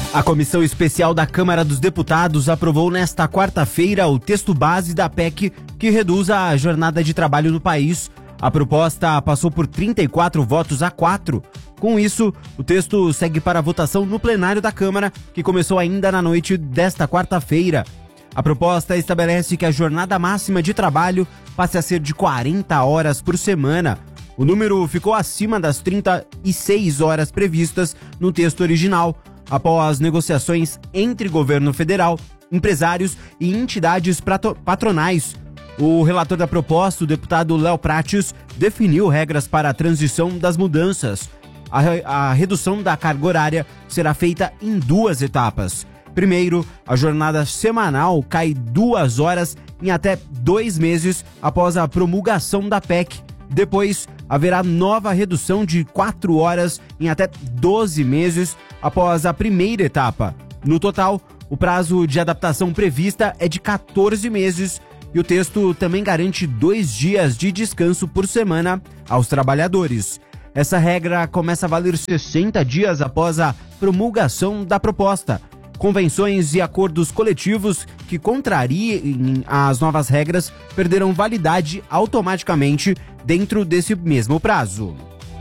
A Comissão Especial da Câmara dos Deputados aprovou nesta quarta-feira o texto base da PEC que reduz a jornada de trabalho no país. A proposta passou por 34 votos a 4. Com isso, o texto segue para a votação no plenário da Câmara, que começou ainda na noite desta quarta-feira. A proposta estabelece que a jornada máxima de trabalho passe a ser de 40 horas por semana. O número ficou acima das 36 horas previstas no texto original, após negociações entre governo federal, empresários e entidades patronais. O relator da proposta, o deputado Léo Prates, definiu regras para a transição das mudanças. A redução da carga horária será feita em 2 etapas. Primeiro, a jornada semanal cai 2 horas em até 2 meses após a promulgação da PEC. Depois, haverá nova redução de 4 horas em até 12 meses após a primeira etapa. No total, o prazo de adaptação prevista é de 14 meses e o texto também garante 2 dias de descanso por semana aos trabalhadores. Essa regra começa a valer 60 dias após a promulgação da proposta. Convenções e acordos coletivos que contrariem as novas regras perderão validade automaticamente dentro desse mesmo prazo.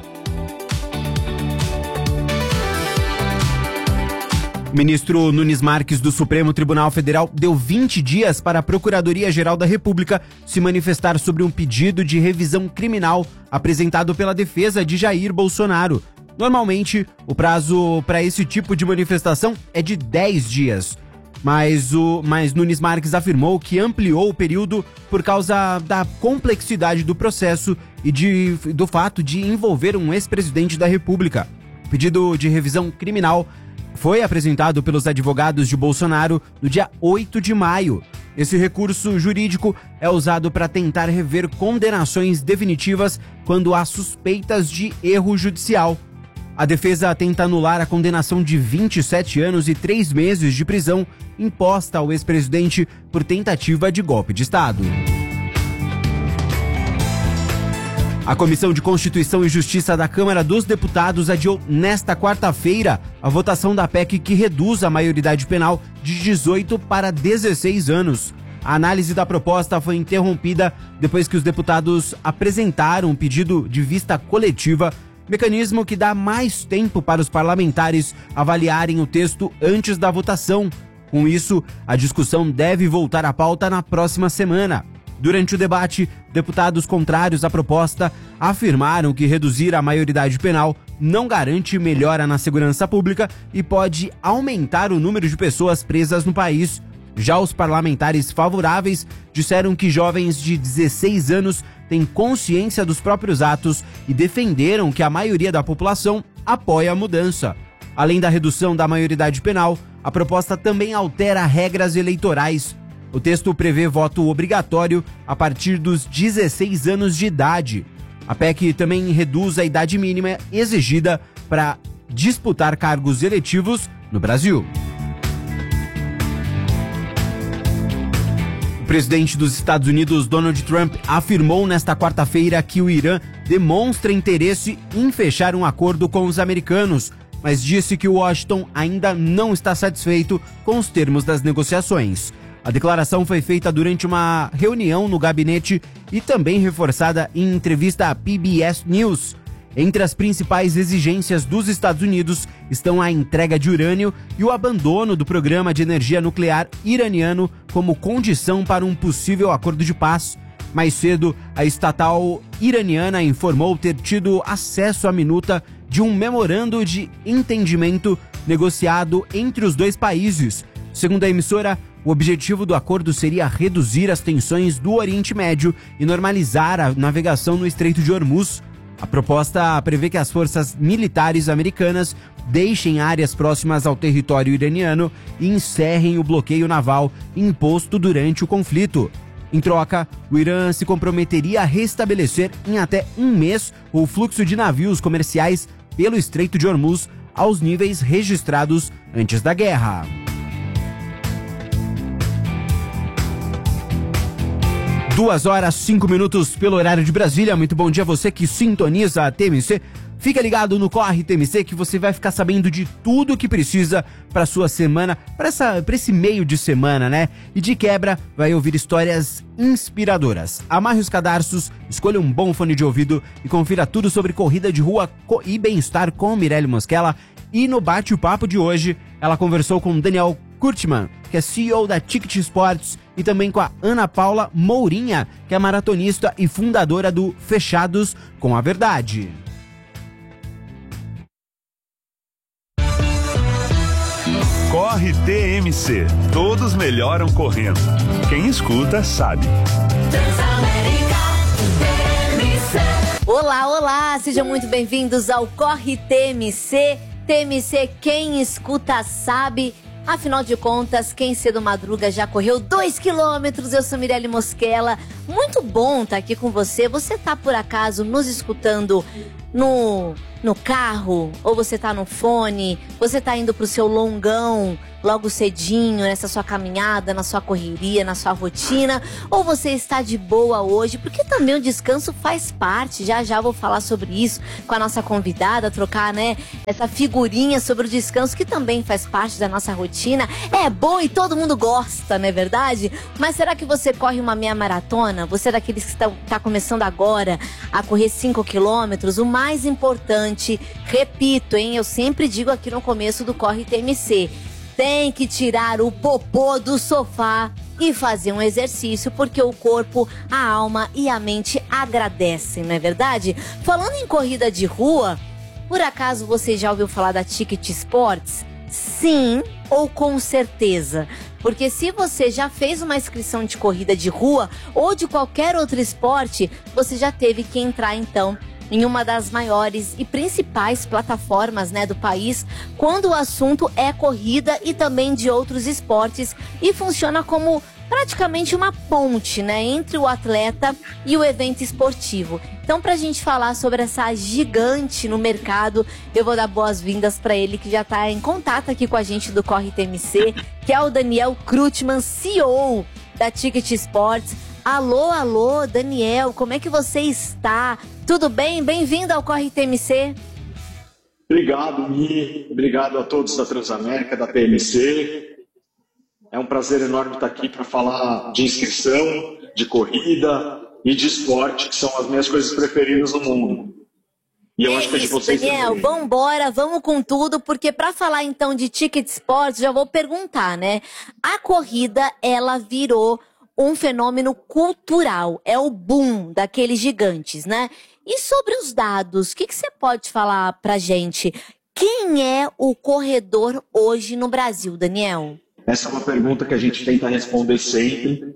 O ministro Nunes Marques do Supremo Tribunal Federal deu 20 dias para a Procuradoria-Geral da República se manifestar sobre um pedido de revisão criminal apresentado pela defesa de Jair Bolsonaro. Normalmente, o prazo para esse tipo de manifestação é de 10 dias. Mas Nunes Marques afirmou que ampliou o período por causa da complexidade do processo e do fato de envolver um ex-presidente da República. O pedido de revisão criminal foi apresentado pelos advogados de Bolsonaro no dia 8 de maio. Esse recurso jurídico é usado para tentar rever condenações definitivas quando há suspeitas de erro judicial. A defesa tenta anular a condenação de 27 anos e 3 meses de prisão imposta ao ex-presidente por tentativa de golpe de Estado. A Comissão de Constituição e Justiça da Câmara dos Deputados adiou nesta quarta-feira a votação da PEC que reduz a maioridade penal de 18 para 16 anos. A análise da proposta foi interrompida depois que os deputados apresentaram um pedido de vista coletiva, mecanismo que dá mais tempo para os parlamentares avaliarem o texto antes da votação. Com isso, a discussão deve voltar à pauta na próxima semana. Durante o debate, deputados contrários à proposta afirmaram que reduzir a maioridade penal não garante melhora na segurança pública e pode aumentar o número de pessoas presas no país. Já os parlamentares favoráveis disseram que jovens de 16 anos têm consciência dos próprios atos e defenderam que a maioria da população apoia a mudança. Além da redução da maioridade penal, a proposta também altera regras eleitorais. O texto prevê voto obrigatório a partir dos 16 anos de idade. A PEC também reduz a idade mínima exigida para disputar cargos eletivos no Brasil. O presidente dos Estados Unidos, Donald Trump, afirmou nesta quarta-feira que o Irã demonstra interesse em fechar um acordo com os americanos, mas disse que Washington ainda não está satisfeito com os termos das negociações. A declaração foi feita durante uma reunião no gabinete e também reforçada em entrevista à PBS News. Entre as principais exigências dos Estados Unidos estão a entrega de urânio e o abandono do programa de energia nuclear iraniano como condição para um possível acordo de paz. Mais cedo, a estatal iraniana informou ter tido acesso à minuta de um memorando de entendimento negociado entre os dois países. Segundo a emissora, o objetivo do acordo seria reduzir as tensões do Oriente Médio e normalizar a navegação no Estreito de Hormuz. A proposta prevê que as forças militares americanas deixem áreas próximas ao território iraniano e encerrem o bloqueio naval imposto durante o conflito. Em troca, o Irã se comprometeria a restabelecer em até um mês o fluxo de navios comerciais pelo Estreito de Hormuz aos níveis registrados antes da guerra. 2 horas 5 minutos pelo horário de Brasília. Muito bom dia a você que sintoniza a TMC. Fica ligado no Corre TMC que você vai ficar sabendo de tudo o que precisa para sua semana, para esse meio de semana, né? E de quebra, vai ouvir histórias inspiradoras. Amarre os cadarços, escolha um bom fone de ouvido e confira tudo sobre corrida de rua e bem-estar com Mirelle Mosquela. E no bate-papo de hoje, ela conversou com Daniel Kurtman, que é CEO da Ticket Sports, e também com a Ana Paula Mourinha, que é maratonista e fundadora do Fechados com a Verdade. Corre TMC. Todos melhoram correndo. Quem escuta sabe. Olá, olá! Sejam muito bem-vindos ao Corre TMC. TMC, quem escuta sabe. Afinal de contas, quem cedo madruga já correu 2 quilômetros. Eu sou Mirelle Mosquela. Muito bom estar aqui com você. Você tá, por acaso, nos escutando no carro? Ou você tá no fone? Você tá indo pro seu longão logo cedinho, nessa sua caminhada, na sua correria, na sua rotina? Ou você está de boa hoje? Porque também o descanso faz parte. Já vou falar sobre isso com a nossa convidada, trocar, né, essa figurinha sobre o descanso, que também faz parte da nossa rotina. É bom e todo mundo gosta, não é verdade? Mas será que você corre uma meia maratona? Você é daqueles que tá começando agora a correr 5 quilômetros? O mais importante, repito, hein, eu sempre digo aqui no começo do Corre TMC, tem que tirar o popô do sofá e fazer um exercício, porque o corpo, a alma e a mente agradecem, não é verdade? Falando em corrida de rua, por acaso você já ouviu falar da Ticket Sports? Sim ou com certeza? Porque se você já fez uma inscrição de corrida de rua ou de qualquer outro esporte, você já teve que entrar então em uma das maiores e principais plataformas, né, do país, quando o assunto é corrida e também de outros esportes, e funciona como praticamente uma ponte, né, entre o atleta e o evento esportivo. Então, pra gente falar sobre essa gigante no mercado, eu vou dar boas-vindas para ele, que já tá em contato aqui com a gente do Corre TMC, que é o Daniel Kurtman, CEO da Ticket Sports. Alô, Daniel, como é que você está? Tudo bem? Bem-vindo ao Corre TMC. Obrigado, Mi. Obrigado a todos da Transamérica, da TMC. É um prazer enorme estar aqui para falar de inscrição, de corrida e de esporte, que são as minhas coisas preferidas no mundo. E eu acho que é de vocês Daniel, também. Vambora, vamos com tudo, porque para falar então de Ticket Sports, já vou perguntar, né? A corrida, ela virou um fenômeno cultural, é o boom daqueles gigantes, né? E sobre os dados, o que você pode falar pra gente? Quem é o corredor hoje no Brasil, Daniel? Essa é uma pergunta que a gente tenta responder sempre.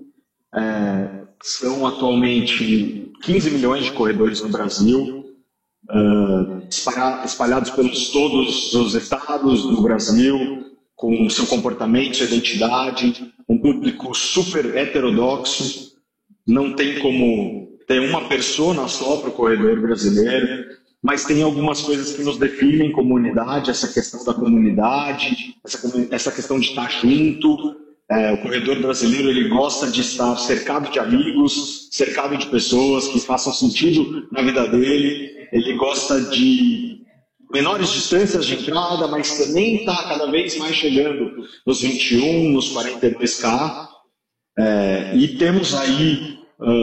São atualmente 15 milhões de corredores no Brasil, espalhados pelos todos os estados do Brasil, com seu comportamento, sua identidade, um público super heterodoxo. Não tem como ter uma persona só para o corredor brasileiro, mas tem algumas coisas que nos definem como unidade, essa questão da comunidade, essa questão de estar junto. O corredor brasileiro, ele gosta de estar cercado de amigos, cercado de pessoas que façam sentido na vida dele. Ele gosta de menores distâncias de entrada, mas também está cada vez mais chegando nos 21, nos 42K. E temos aí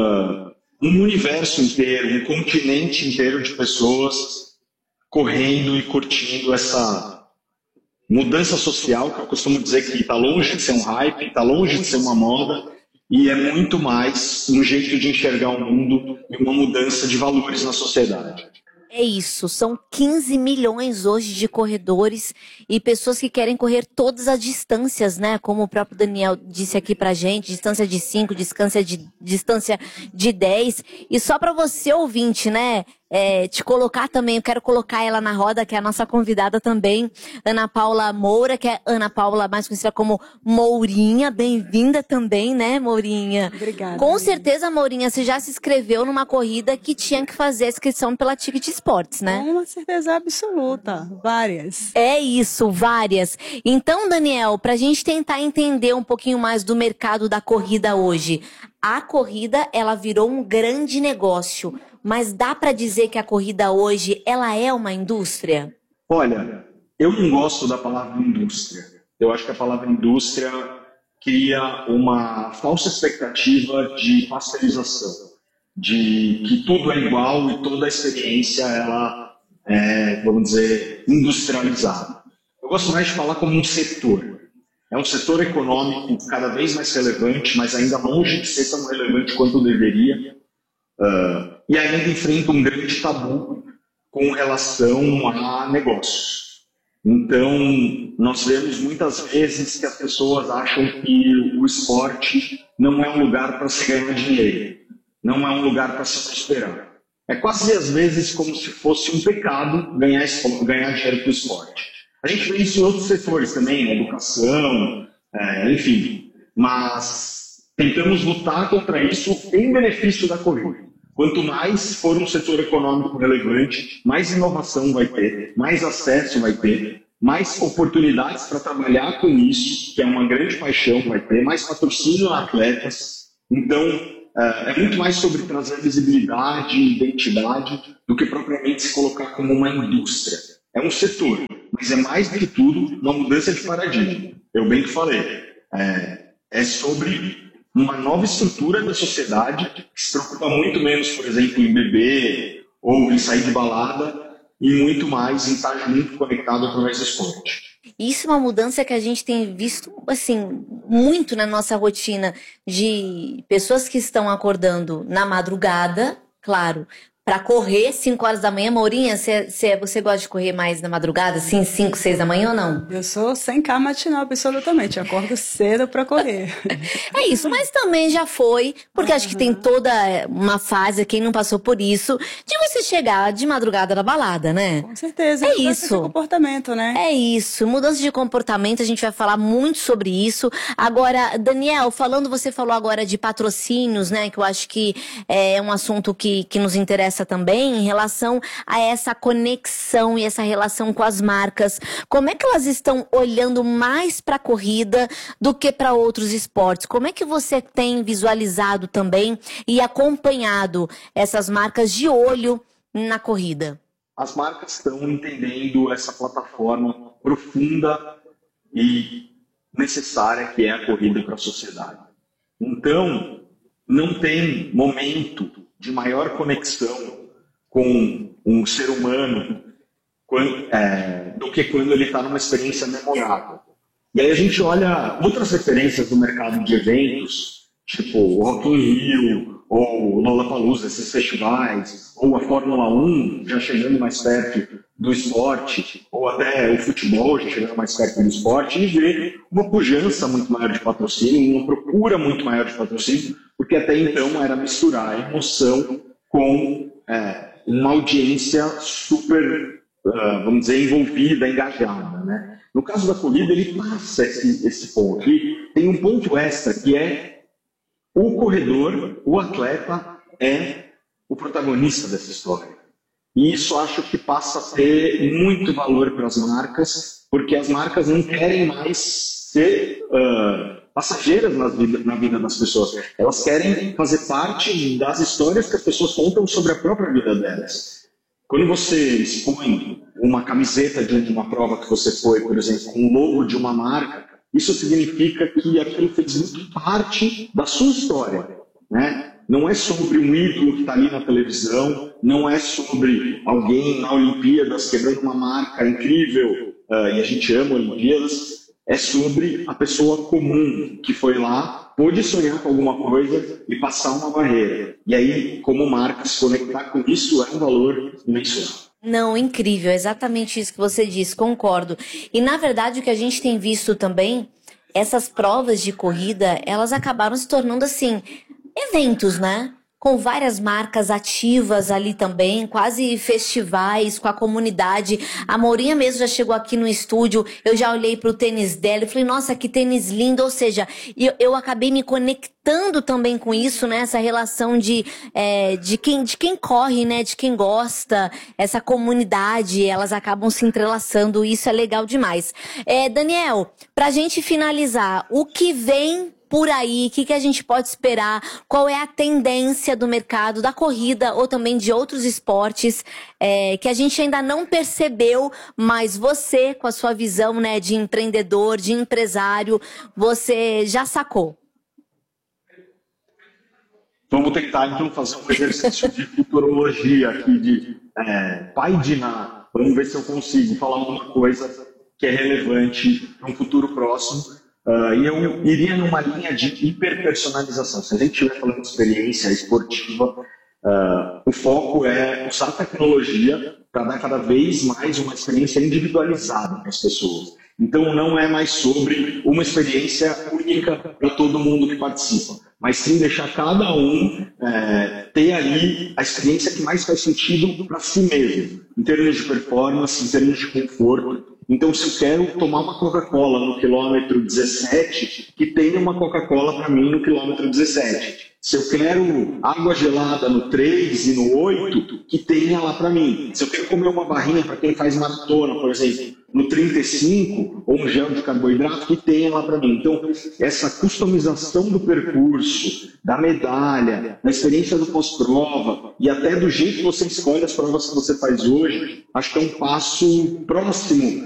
um universo inteiro, um continente inteiro de pessoas correndo e curtindo essa mudança social, que eu costumo dizer que está longe de ser um hype, está longe de ser uma moda, e é muito mais um jeito de enxergar o mundo e uma mudança de valores na sociedade. É isso, são 15 milhões hoje de corredores e pessoas que querem correr todas as distâncias, né? Como o próprio Daniel disse aqui pra gente, distância de 5, distância de 10. E só pra você, ouvinte, né? Te colocar também, eu quero colocar ela na roda, que é a nossa convidada também, Ana Paula Moura, que é Ana Paula, mais conhecida como Mourinha. Bem-vinda também, né, Mourinha? Obrigada. Com certeza, Mourinha, você já se inscreveu numa corrida que tinha que fazer a inscrição pela Ticket Sports, né? Com uma certeza absoluta, várias. É isso, várias. Então, Daniel, pra gente tentar entender um pouquinho mais do mercado da corrida hoje, a corrida, ela virou um grande negócio. Mas dá para dizer que a corrida hoje, ela é uma indústria? Olha, eu não gosto da palavra indústria. Eu acho que a palavra indústria cria uma falsa expectativa de pasteurização, de que tudo é igual e toda a experiência ela é, vamos dizer, industrializada. Eu gosto mais de falar como um setor. É um setor econômico cada vez mais relevante, mas ainda longe de ser tão relevante quanto deveria, e ainda enfrenta um grande tabu com relação a negócios. Então, nós vemos muitas vezes que as pessoas acham que o esporte não é um lugar para se ganhar dinheiro, não é um lugar para se prosperar. É quase às vezes como se fosse um pecado ganhar dinheiro para o esporte. A gente vê isso em outros setores também, na educação, enfim, mas tentamos lutar contra isso em benefício da corrida. Quanto mais for um setor econômico relevante, mais inovação vai ter, mais acesso vai ter, mais oportunidades para trabalhar com isso, que é uma grande paixão, vai ter, mais patrocínio a atletas. Então, é muito mais sobre trazer visibilidade e identidade do que propriamente se colocar como uma indústria. É um setor, mas é mais do que tudo uma mudança de paradigma. Eu bem que falei, é sobre uma nova estrutura da sociedade que se preocupa muito menos, por exemplo, em beber ou em sair de balada e muito mais em estar junto, conectado através do esporte. Isso é uma mudança que a gente tem visto, assim, muito na nossa rotina, de pessoas que estão acordando na madrugada, claro, para correr 5 horas da manhã. Maurinha, você gosta de correr mais na madrugada, assim, 5, 6 da manhã ou não? Eu sou 100K matinal, absolutamente. Eu acordo cedo para correr. É isso, mas também já foi, porque acho que tem toda uma fase, quem não passou por isso, de você chegar de madrugada na balada, né? Com certeza. É isso. De comportamento, né? É isso. Mudança de comportamento, a gente vai falar muito sobre isso. Agora, Daniel, você falou agora de patrocínios, né? Que eu acho que é um assunto que nos interessa também em relação a essa conexão e essa relação com as marcas. Como é que elas estão olhando mais para a corrida do que para outros esportes? Como é que você tem visualizado também e acompanhado essas marcas de olho na corrida? As marcas estão entendendo essa plataforma profunda e necessária que é a corrida para a sociedade. Então, não tem momento de maior conexão com um ser humano do que quando ele está numa experiência memorável. E aí a gente olha outras referências do mercado de eventos, tipo o Rock in Rio, ou Lollapalooza, esses festivais, ou a Fórmula 1, já chegando mais perto do esporte, ou até o futebol, já chegando mais perto do esporte, e vê uma pujança muito maior de patrocínio, uma procura muito maior de patrocínio, porque até então era misturar a emoção com uma audiência super, vamos dizer, envolvida, engajada, né? No caso da corrida, ele passa esse ponto. E tem um ponto extra, que é o corredor, o atleta, é o protagonista dessa história. E isso acho que passa a ter muito valor para as marcas, porque as marcas não querem mais ser passageiras na vida das pessoas. Elas querem fazer parte das histórias que as pessoas contam sobre a própria vida delas. Quando você expõe uma camiseta diante de uma prova que você foi, por exemplo, com o logo de uma marca, isso significa que aquilo fez muito parte da sua história, né? Não é sobre um ídolo que está ali na televisão, não é sobre alguém na Olimpíadas quebrando uma marca incrível, e a gente ama Olimpíadas. É sobre a pessoa comum que foi lá, pôde sonhar com alguma coisa e passar uma barreira. E aí, como marca, se conectar com isso é um valor imensurável. Não, incrível, é exatamente isso que você disse, concordo. E na verdade o que a gente tem visto também, essas provas de corrida, elas acabaram se tornando assim, eventos, né? Com várias marcas ativas ali também, quase festivais com a comunidade. A Maurinha mesmo já chegou aqui no estúdio, eu já olhei pro tênis dela e falei, nossa, que tênis lindo. Ou seja, eu acabei me conectando também com isso, né? Essa relação de quem corre, né? De quem gosta, essa comunidade, elas acabam se entrelaçando, isso é legal demais. Daniel, pra gente finalizar, o que vem por aí? O que a gente pode esperar? Qual é a tendência do mercado da corrida ou também de outros esportes que a gente ainda não percebeu, mas você, com a sua visão, né, de empreendedor, de empresário, você já sacou? Vamos tentar, então, fazer um exercício de futurologia aqui, de paidinar. Vamos ver se eu consigo falar alguma coisa que é relevante para um futuro próximo. E eu iria numa linha de hiperpersonalização. Se a gente estiver falando de experiência esportiva, o foco é usar a tecnologia para dar cada vez mais uma experiência individualizada para as pessoas. Então, não é mais sobre uma experiência única para todo mundo que participa, mas sim deixar cada um ter ali a experiência que mais faz sentido para si mesmo, em termos de performance, em termos de conforto. Então, se eu quero tomar uma Coca-Cola no quilômetro 17, que tenha uma Coca-Cola para mim no quilômetro 17. Se eu quero água gelada no 3 e no 8, que tenha lá para mim. Se eu quero comer uma barrinha para quem faz maratona, por exemplo, no 35, ou um gel de carboidrato, que tenha lá para mim. Então, essa customização do percurso, da medalha, da experiência do pós-prova e até do jeito que você escolhe as provas que você faz hoje, acho que é um passo próximo